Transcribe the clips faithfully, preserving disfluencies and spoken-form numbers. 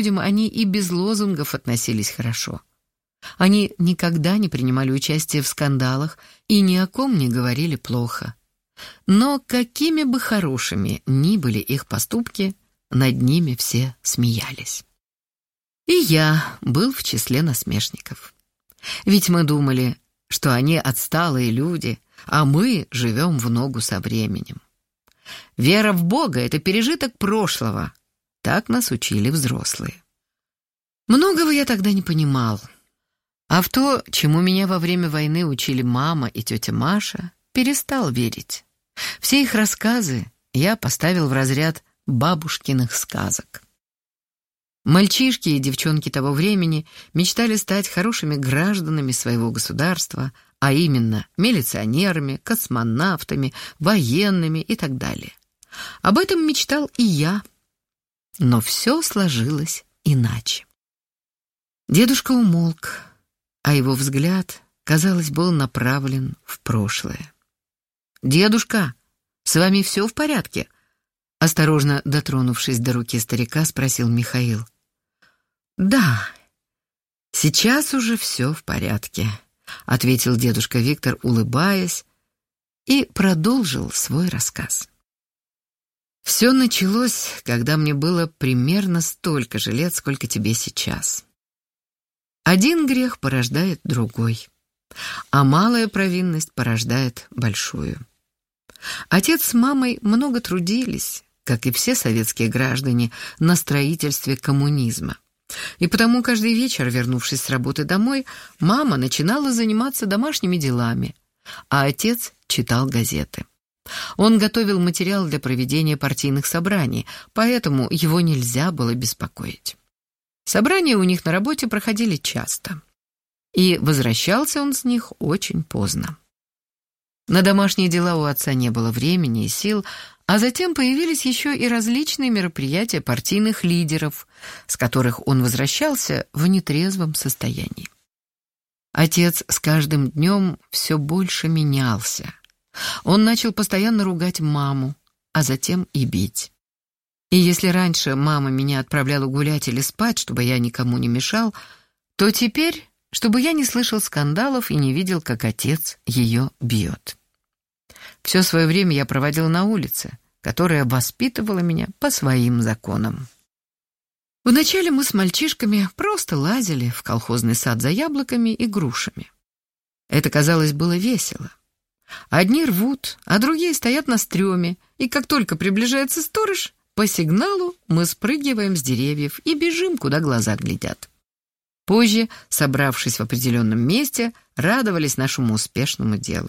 людям они и без лозунгов относились хорошо. Они никогда не принимали участие в скандалах и ни о ком не говорили плохо. Но какими бы хорошими ни были их поступки, над ними все смеялись. И я был в числе насмешников. Ведь мы думали, что они отсталые люди, а мы живем в ногу со временем. Вера в Бога — это пережиток прошлого. Так нас учили взрослые. Многого я тогда не понимал. А в то, чему меня во время войны учили мама и тетя Маша, перестал верить. Все их рассказы я поставил в разряд бабушкиных сказок. Мальчишки и девчонки того времени мечтали стать хорошими гражданами своего государства, а именно милиционерами, космонавтами, военными и так далее. Об этом мечтал и я. Но все сложилось иначе. Дедушка умолк, а его взгляд, казалось, был направлен в прошлое. «Дедушка, с вами все в порядке?» Осторожно дотронувшись до руки старика, спросил Михаил. «Да, сейчас уже все в порядке», — ответил дедушка Виктор, улыбаясь, и продолжил свой рассказ. «Все началось, когда мне было примерно столько же лет, сколько тебе сейчас. Один грех порождает другой, а малая провинность порождает большую. Отец с мамой много трудились, как и все советские граждане, на строительстве коммунизма. И потому каждый вечер, вернувшись с работы домой, мама начинала заниматься домашними делами, а отец читал газеты. Он готовил материал для проведения партийных собраний, поэтому его нельзя было беспокоить. Собрания у них на работе проходили часто, и возвращался он с них очень поздно. На домашние дела у отца не было времени и сил, а затем появились еще и различные мероприятия партийных лидеров, с которых он возвращался в нетрезвом состоянии. Отец с каждым днем все больше менялся. Он начал постоянно ругать маму, а затем и бить. И если раньше мама меня отправляла гулять или спать, чтобы я никому не мешал, то теперь, чтобы я не слышал скандалов и не видел, как отец ее бьет. Все свое время я проводил на улице, которая воспитывала меня по своим законам. Вначале мы с мальчишками просто лазили в колхозный сад за яблоками и грушами. Это, казалось, было весело. Одни рвут, а другие стоят на стреме, и как только приближается сторож, по сигналу мы спрыгиваем с деревьев и бежим, куда глаза глядят. Позже, собравшись в определенном месте, радовались нашему успешному делу.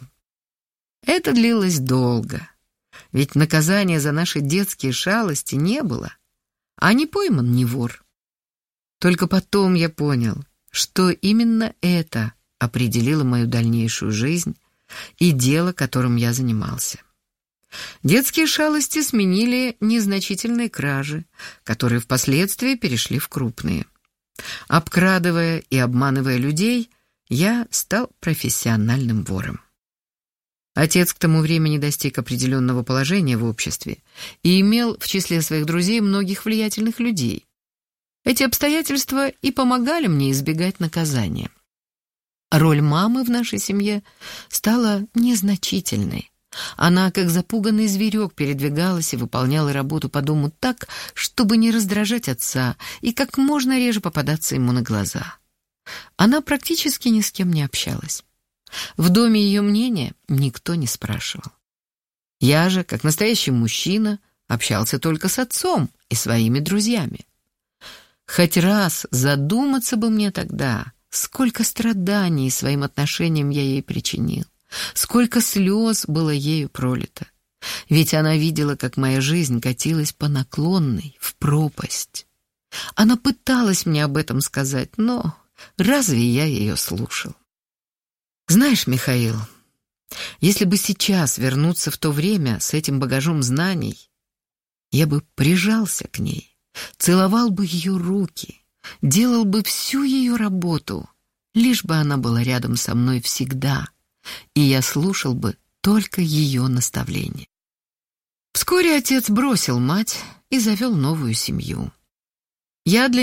Это длилось долго, ведь наказания за наши детские шалости не было, а не пойман не вор. Только потом я понял, что именно это определило мою дальнейшую жизнь и дело, которым я занимался. Детские шалости сменили незначительные кражи, которые впоследствии перешли в крупные. Обкрадывая и обманывая людей, я стал профессиональным вором. Отец к тому времени достиг определенного положения в обществе и имел в числе своих друзей многих влиятельных людей. Эти обстоятельства и помогали мне избегать наказания. Роль мамы в нашей семье стала незначительной. Она, как запуганный зверек, передвигалась и выполняла работу по дому так, чтобы не раздражать отца и как можно реже попадаться ему на глаза. Она практически ни с кем не общалась. В доме ее мнения никто не спрашивал. Я же, как настоящий мужчина, общался только с отцом и своими друзьями. Хоть раз задуматься бы мне тогда, сколько страданий своим отношением я ей причинил. Сколько слез было ею пролито. Ведь она видела, как моя жизнь катилась по наклонной, в пропасть. Она пыталась мне об этом сказать, но разве я ее слушал? Знаешь, Михаил, если бы сейчас вернуться в то время с этим багажом знаний, я бы прижался к ней, целовал бы ее руки, делал бы всю ее работу, лишь бы она была рядом со мной всегда, и я слушал бы только ее наставления. Вскоре отец бросил мать и завел новую семью. Я для